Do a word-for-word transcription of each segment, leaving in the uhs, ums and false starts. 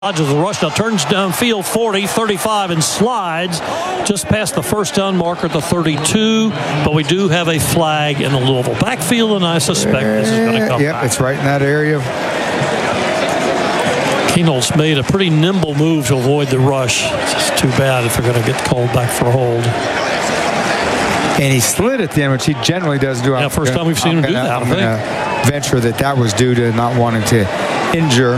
Dodges the rush, now turns downfield forty, thirty-five, and slides just past the first down marker at the thirty-two. But we do have a flag in the Louisville backfield, and I suspect this is going to come yep, back. It's right in that area. Kienholz made a pretty nimble move to avoid the rush. It's too bad if they're going to get called back for a hold. And he slid at the end, which he generally does do. Yeah, first time we've seen him do that, I think. I'm venture that that was due to not wanting to injure.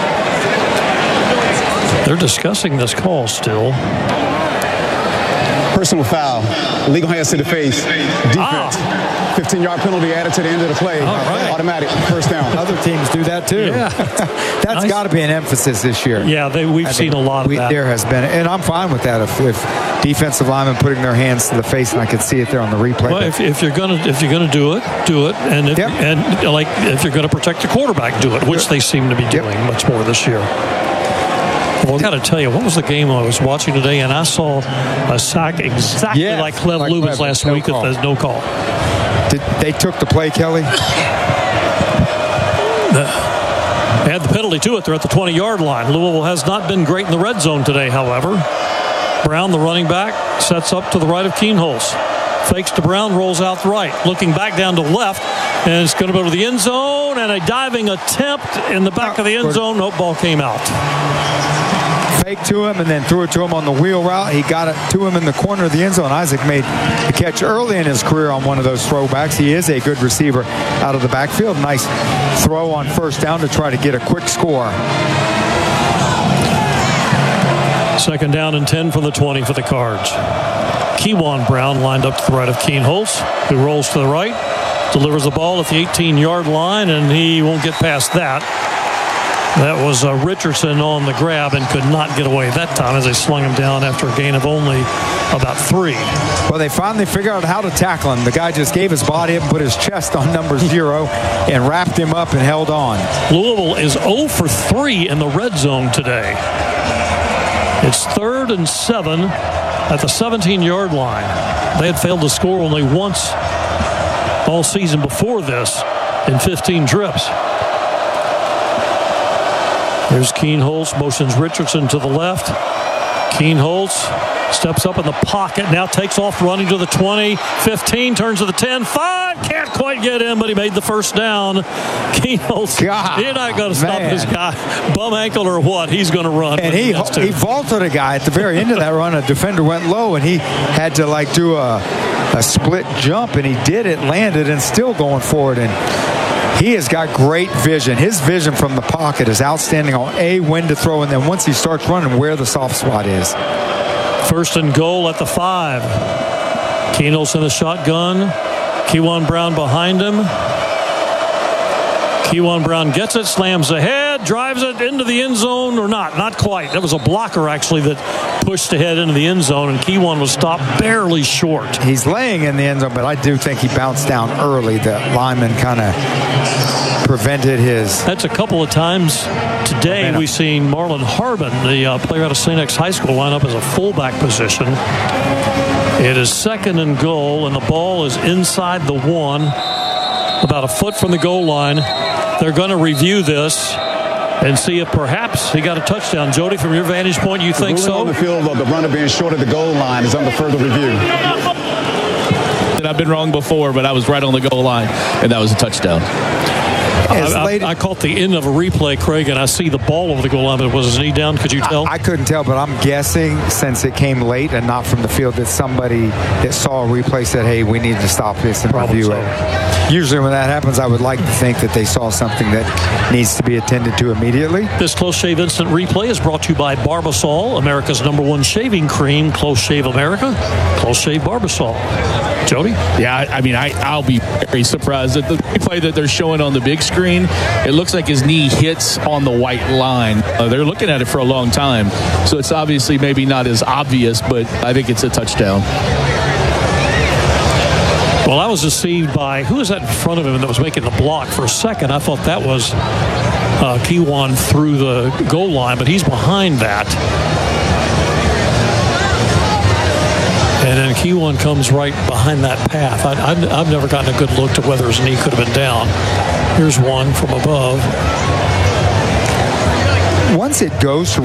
They're discussing this call still. Personal foul. Legal hands to the face. Defense. Ah. fifteen-yard penalty added to the end of the play. All right. Automatic. First down. Other teams do that too. Yeah. That's Nice. got to be an emphasis this year. Yeah, they, we've I seen think a lot of we, that. There has been, and I'm fine with that. If, if defensive linemen putting their hands to the face, and I could see it there on the replay. Well, if, if you're gonna if you're gonna do it, do it, and if, Yep. and like if you're gonna protect the quarterback, do it, which they seem to be doing Yep. much more this year. Well, I got to tell you, what was the game I was watching today, and I saw a sack exactly Yes, like Cleve like Lubis Cleve, last no week call. with the no call. Did, they took the play, Kelly. They had the penalty to it. They're at the twenty-yard line. Louisville has not been great in the red zone today, however. Brown, the running back, sets up to the right of Kienholz. Fakes to Brown, rolls out the right. Looking back down to left, and it's going to go to the end zone, and a diving attempt in the back of the end zone. No, ball came out. Fake to him and then threw it to him on the wheel route. He got it to him in the corner of the end zone. Isaac made the catch early in his career on one of those throwbacks. He is a good receiver out of the backfield. Nice throw on first down to try to get a quick score. Second down and ten from the twenty for the Cards. Kewan Brown lined up to the right of Kienholz, who rolls to the right, delivers the ball at the eighteen-yard line, and he won't get past that. That was uh, Richardson on the grab and could not get away that time as they slung him down after a gain of only about three. Well, they finally figured out how to tackle him. The guy just gave his body up and put his chest on number zero and wrapped him up and held on. Louisville is zero for three in the red zone today. It's third and seven at the seventeen-yard line. They had failed to score only once all season before this in fifteen trips. There's Kienholz, motions Richardson to the left. Kienholz steps up in the pocket, now takes off running to the twenty, fifteen, turns to the ten, five, can't quite get in, but he made the first down. Kienholz, God, you're not going to stop man. this guy. Bum ankle or what, he's going to run. And he he vaulted a guy at the very end of that run. A defender went low, and he had to like do a, a split jump, and he did it, landed, and still going forward. And he has got great vision. His vision from the pocket is outstanding on A, when to throw, and then once he starts running, where the soft spot is. First and goal at the five. Kienholz in the shotgun. Kewan Brown behind him. Kewan Brown gets it, slams ahead, drives it into the end zone, or not. Not quite. That was a blocker, actually, that pushed ahead into the end zone, and Kewan was stopped barely short. He's laying in the end zone, but I do think he bounced down early. The lineman kind of prevented his... That's a couple of times today we've seen Marlon Harbin, the uh, player out of Saint X High School, line up as a fullback position. It is second and goal, and the ball is inside the one, about a foot from the goal line. They're going to review this and see if perhaps he got a touchdown. Jody, from your vantage point, you think so? On the field of the runner being short of the goal line is under further review. And I've been wrong before, but I was right on the goal line, and that was a touchdown. I, I, I caught the end of a replay, Craig, and I see the ball over the goal line, but was his knee down? Could you tell? I, I couldn't tell, but I'm guessing, since it came late and not from the field, that somebody that saw a replay said, hey, we need to stop this and Probably review so. it. Usually when that happens, I would like to think that they saw something that needs to be attended to immediately. This Close Shave Instant Replay is brought to you by Barbasol, America's number one shaving cream. Close Shave America, Close Shave Barbasol. Jody? Yeah, I, I mean, I, I'll be very surprised at the replay that they're showing on the big screen. It looks like his knee hits on the white line. Uh, they're looking at it for a long time, so it's obviously maybe not as obvious, but I think it's a touchdown. Well, I was deceived by, who was that in front of him that was making the block? For a second, I thought that was uh, Kewan through the goal line, but he's behind that. And then Kewan comes right behind that path. I, I've, I've never gotten a good look to whether his knee could have been down. Here's one from above. once it goes to